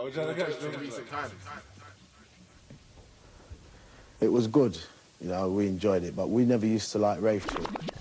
we're trying to catch them. Recent times. It was good, you know, we enjoyed it, but we never used to like rave talk.